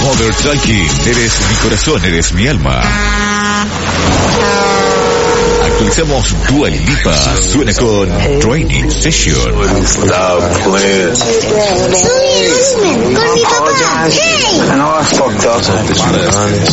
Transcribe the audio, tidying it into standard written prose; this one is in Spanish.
Mother Talking, eres mi corazón, eres mi alma. Actualizamos Dua Lipa, suena con Training Session. Soy Osman, con mi papá. Hey!